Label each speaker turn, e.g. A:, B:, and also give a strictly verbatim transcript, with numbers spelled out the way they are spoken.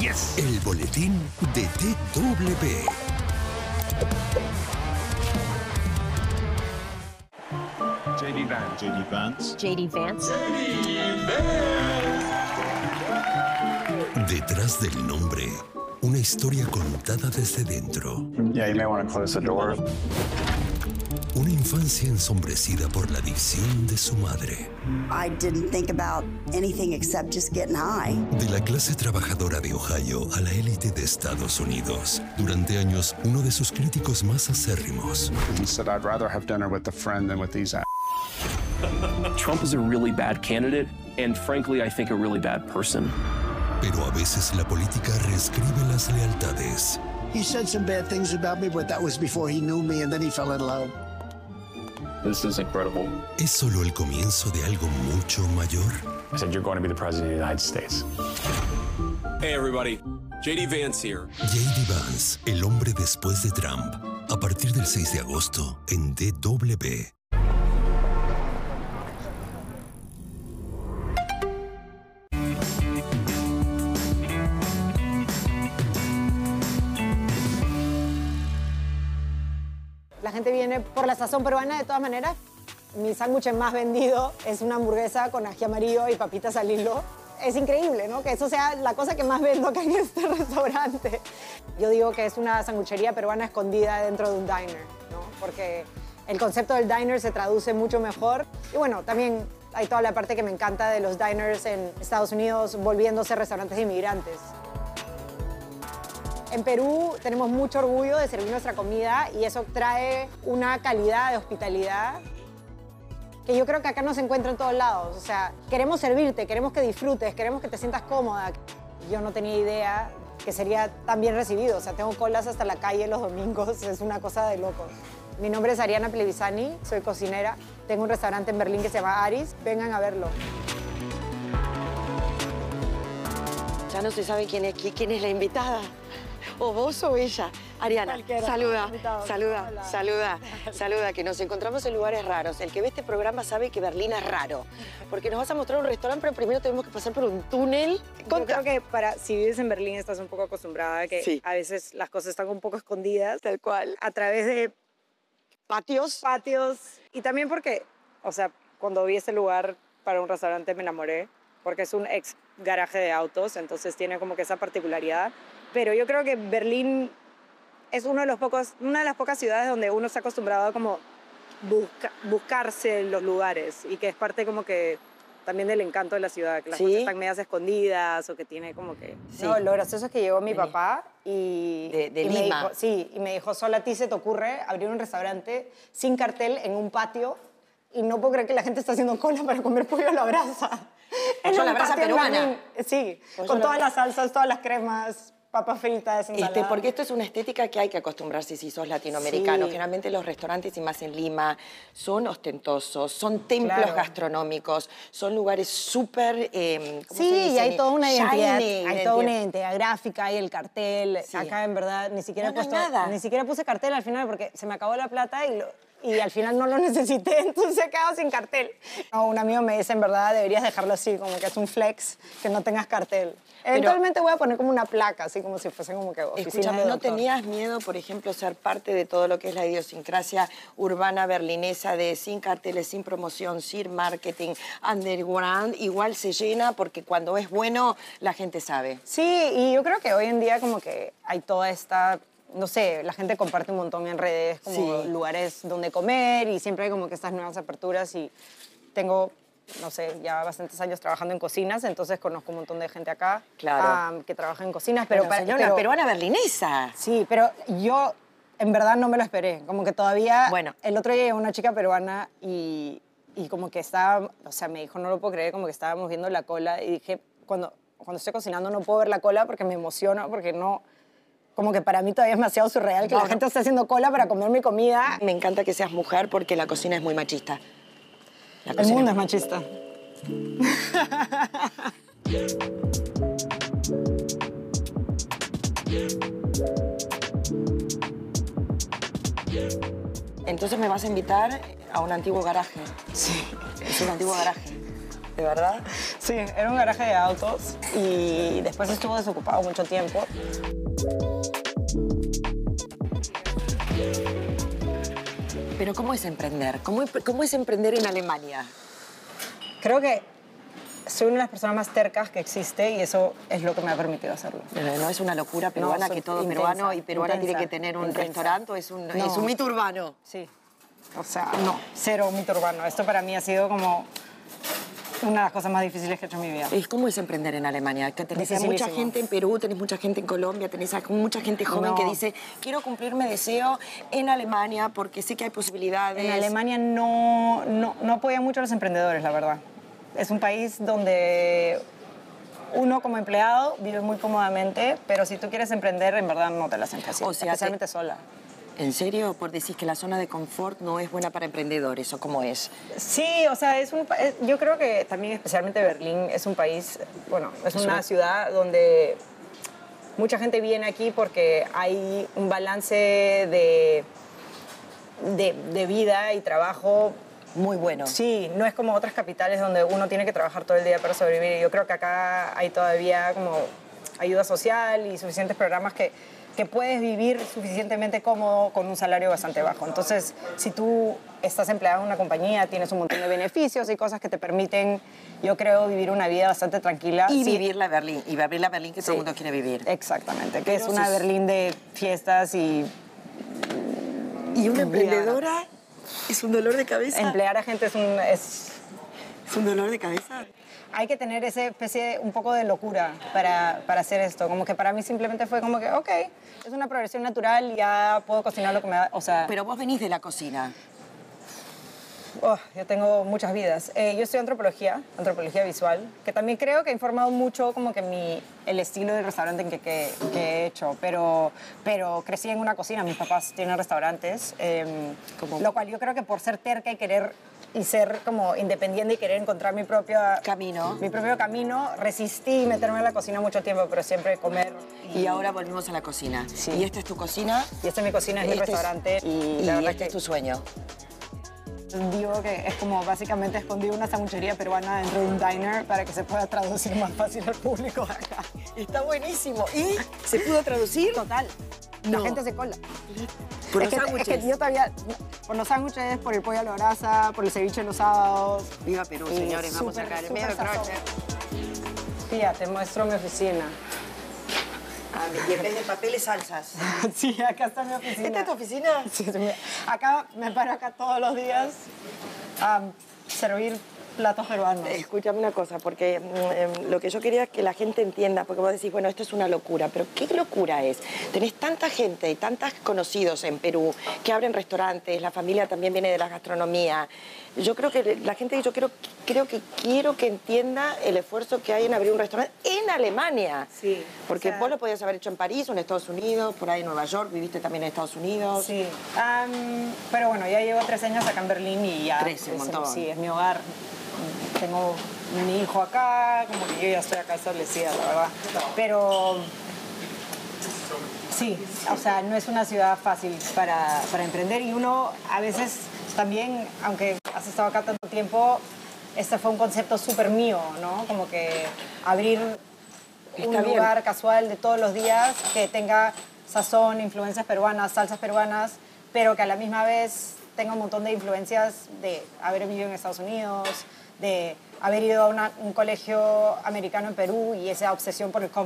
A: Yes.
B: El boletín de D W.
A: J D Vance.
C: J D Vance.
D: J D Vance.
B: Detrás del nombre, una historia contada desde dentro.
C: Yeah, you may want to close the door.
B: Una infancia ensombrecida por la adicción de su madre.
E: I didn't think about anything except just getting high.
B: De la clase trabajadora de Ohio a la élite de Estados Unidos. Durante años, uno de sus críticos más acérrimos.
C: He said, I'd rather have dinner with a friend than with these a**.
F: Trump is a really bad candidate, and frankly, I think a really bad person.
B: Pero a veces la política reescribe las lealtades.
G: He said some bad things about me, but that was before he knew me, and then he fell in love.
F: This is incredible.
B: ¿Es solo el comienzo de algo mucho mayor?
C: I said, you're going to be the president of the United States.
H: Hey, everybody. J D Vance here.
B: J D Vance, el hombre después de Trump. A partir del seis de agosto en D W.
I: La gente viene por la sazón peruana de todas maneras. Mi sándwich más vendido es una hamburguesa con ají amarillo y papitas al hilo. Es increíble, ¿no? Que eso sea la cosa que más vendo acá en este restaurante. Yo digo que es una sanguchería peruana escondida dentro de un diner, ¿no? Porque el concepto del diner se traduce mucho mejor. Y bueno, también hay toda la parte que me encanta de los diners en Estados Unidos volviéndose restaurantes de inmigrantes. En Perú tenemos mucho orgullo de servir nuestra comida y eso trae una calidad de hospitalidad que yo creo que acá no se encuentra en todos lados. O sea, queremos servirte, queremos que disfrutes, queremos que te sientas cómoda. Yo no tenía idea que sería tan bien recibido. O sea, tengo colas hasta la calle los domingos, es una cosa de locos. Mi nombre es Ariana Plevisani, soy cocinera. Tengo un restaurante en Berlín que se llama Aris. Vengan a verlo.
D: Ya no se sabe quién es, quién es la invitada. O vos o ella. Ariana,
I: Cualquiera.
D: saluda,
I: Invitado.
D: saluda,
I: Hola.
D: saluda, saluda, que nos encontramos en lugares raros. El que ve este programa sabe que Berlín es raro, porque nos vas a mostrar un restaurante, pero primero tenemos que pasar por un túnel.
I: Yo creo que para, si vives en Berlín estás un poco acostumbrada a que
D: Sí.
I: a veces las cosas están un poco escondidas.
D: Tal cual.
I: A través de
D: Patios.
I: patios. Y también porque, o sea, cuando vi ese lugar para un restaurante me enamoré, porque es un ex garaje de autos, entonces tiene como que esa particularidad. Pero yo creo que Berlín es uno de los pocos, una de las pocas ciudades donde uno está acostumbrado a como busca, buscarse los lugares y que es parte como que también del encanto de la ciudad, que las
D: ¿Sí?
I: cosas están medias escondidas o que tiene como que...
D: Sí.
I: No, lo gracioso es que llegó mi
D: De-
I: papá y...
D: de- de
I: y me
D: Lima.
I: dijo, sí, y me dijo, solo a ti se te ocurre abrir un restaurante sin cartel en un patio y no puedo creer que la gente está haciendo cola para comer pollo a la brasa.
D: Pollo
I: En
D: a la
I: un
D: brasa
I: patio en
D: peruana.
I: Berlín. Sí,
D: Pollo a
I: con
D: la
I: todas
D: brasa.
I: las salsas, todas las cremas, papas fritas, ensalada.
D: Este, porque esto es una estética que hay que acostumbrarse si sos latinoamericano.
I: Sí.
D: Generalmente los restaurantes, y más en Lima, son ostentosos, son templos
I: Claro.
D: gastronómicos, son lugares súper... Eh, ¿cómo se
I: Sí,
D: dice?
I: y hay toda una identidad,
D: Shiny,
I: hay toda una identidad gráfica, hay el cartel.
D: Sí.
I: Acá en verdad ni siquiera
D: No, no
I: he
D: hay
I: puesto,
D: nada.
I: ni siquiera puse cartel al final porque se me acabó la plata y, lo- y al final no lo necesité, entonces he quedado sin cartel. No, un amigo me dice, en verdad deberías dejarlo así, como que es un flex, que no tengas cartel. Eventualmente voy a poner como una placa, así como si fuese como que oficina
D: Escúchame,
I: de
D: ¿no
I: doctor.
D: tenías miedo, por ejemplo, ser parte de todo lo que es la idiosincrasia urbana berlinesa de sin carteles, sin promoción, sin marketing, underground? Igual se llena porque cuando es bueno la gente sabe.
I: Sí, y yo creo que hoy en día como que hay toda esta, no sé, la gente comparte un montón en redes, como
D: Sí.
I: lugares donde comer y siempre hay como que estas nuevas aperturas y tengo, no sé, ya bastantes años trabajando en cocinas, entonces conozco un montón de gente acá
D: Claro.
I: um, que trabaja en cocinas, pero,
D: Pero
I: para,
D: señora,
I: pero-
D: peruana berlinesa.
I: Sí, pero yo en verdad no me lo esperé, como que todavía,
D: Bueno.
I: el otro día llegó una chica peruana y, y como que estaba, o sea, me dijo, no lo puedo creer, como que estábamos viendo la cola y dije, cuando, cuando estoy cocinando no puedo ver la cola porque me emociono, porque no, como que para mí todavía es demasiado surreal que
D: No,
I: la
D: no.
I: gente esté haciendo cola para comer mi comida.
D: Me encanta que seas mujer porque la cocina es muy machista. La
I: El
D: cocina
I: mundo es machista.
D: Entonces me vas a invitar a un antiguo garaje.
I: Sí.
D: Es un antiguo garaje. ¿De verdad?
I: Sí, era un garaje de autos y después estuvo desocupado mucho tiempo.
D: Pero ¿cómo es emprender? ¿Cómo, cómo es emprender en Alemania?
I: Creo que soy una de las personas más tercas que existe y eso es lo que me ha permitido hacerlo.
D: Pero no es una locura peruana
I: No,
D: que todo
I: intensa,
D: peruano y peruana
I: intensa,
D: tiene que tener un
I: intensa.
D: restaurante o es un,
I: No.
D: es un mito urbano.
I: Sí. O sea, no, cero mito urbano. Esto para mí ha sido como una de las cosas más difíciles que he hecho en mi vida.
D: ¿Y ¿Cómo es emprender en Alemania? Que tenés a mucha
I: Dificilísimo.
D: gente en Perú, tenés mucha gente en Colombia, tenés a mucha gente joven
I: No.
D: que dice, quiero cumplir mi deseo en Alemania porque sé que hay posibilidades.
I: En Alemania no, no, no apoya mucho a los emprendedores, la verdad. Es un país donde uno como empleado vive muy cómodamente, pero si tú quieres emprender, en verdad no te la hacen fácil,
D: O sea,
I: especialmente sola.
D: ¿En serio? ¿Por decir que la zona de confort no es buena para emprendedores o cómo es?
I: Sí, o sea, es un, pa- es- yo creo que también especialmente Berlín es un país, bueno, es una
D: una-
I: ciudad donde mucha gente viene aquí porque hay un balance de, de, de vida y trabajo.
D: Muy bueno.
I: Sí, no es como otras capitales donde uno tiene que trabajar todo el día para sobrevivir. Yo creo que acá hay todavía como ayuda social y suficientes programas que, que puedes vivir suficientemente cómodo con un salario bastante bajo. Entonces, si tú estás empleado en una compañía, tienes un montón de beneficios y cosas que te permiten, yo creo, vivir una vida bastante tranquila.
D: Y
I: Sí,
D: vivir la Berlín, y vivir la Berlín que todo el mundo quiere vivir.
I: exactamente, que es
D: Pero
I: una
D: si-
I: Berlín de fiestas y
D: ¿Y una
I: Vida.
D: emprendedora es un dolor de cabeza?
I: emplear a gente es un... Es,
D: ¿Es un dolor de cabeza?
I: hay que tener esa especie de un poco de locura para, para hacer esto. Como que para mí simplemente fue como que, ok, es una progresión natural, ya puedo cocinar lo que me da. O sea,
D: Pero vos venís de la cocina.
I: oh, yo tengo muchas vidas. Eh, yo estudio antropología, antropología visual, que también creo que ha informado mucho como que mi, el estilo del restaurante en que, que, que he hecho. Pero, pero crecí en una cocina, mis papás tienen restaurantes, eh,
D: Como-
I: lo cual yo creo que por ser terca y querer y ser como independiente y querer encontrar mi propio
D: Camino.
I: mi propio camino, resistí meterme en la cocina mucho tiempo, pero siempre comer.
D: Y ahora volvimos a la cocina.
I: Sí.
D: Y esta es tu cocina.
I: Y esta es mi cocina, es mi
D: Este
I: restaurante.
D: y,
I: y la verdad
D: este
I: que
D: es tu sueño.
I: digo que es como básicamente escondí una sanguchería peruana dentro de un diner para que se pueda traducir más fácil al público acá.
D: Está buenísimo. ¿Y se pudo traducir?
I: Total.
D: No.
I: La gente se cola.
D: Por
I: es,
D: los
I: que,
D: sándwiches.
I: es que yo todavía, por los sándwiches, por el pollo a la brasa, por el ceviche los sábados.
D: Viva Perú,
I: Y
D: señores. Vamos
I: súper,
D: acá en el
I: súper
D: medio de
I: sazón.
D: Croce.
I: Tía, te muestro mi oficina.
D: Ah, y en vez de papeles, salsas.
I: Sí, acá está mi oficina.
D: ¿Esta es tu oficina?
I: Sí, es mi- acá me paro acá todos los días a servir platos peruanos.
D: Escúchame una cosa, porque mm, em, lo que yo quería es que la gente entienda, porque vos decís, bueno, esto es una locura, pero ¿qué locura es? Tenés tanta gente y tantos conocidos en Perú que abren restaurantes, la familia también viene de la gastronomía. Yo creo que la gente, yo creo, creo que quiero que entienda el esfuerzo que hay en abrir un restaurante en Alemania.
I: Sí,
D: Porque
I: o sea-
D: vos lo podías haber hecho en París o en Estados Unidos, por ahí en Nueva York, viviste también en Estados Unidos.
I: Sí, am, pero bueno, ya llevo tres años acá en Berlín y ya...
D: Tres, un
I: es-
D: montón.
I: Sí, es mi hogar. Tengo mi hijo acá, como que yo ya estoy acá establecida, la verdad. Pero sí, o sea, no es una ciudad fácil para, para emprender y uno a veces también, aunque has estado acá tanto tiempo, este fue un concepto súper mío, ¿no? Como que abrir un
D: Está bien.
I: lugar casual de todos los días que tenga sazón, influencias peruanas, salsas peruanas, pero que a la misma vez tenga un montón de influencias de haber vivido en Estados Unidos, de haber ido a una- un colegio americano en Perú y esa obsesión por el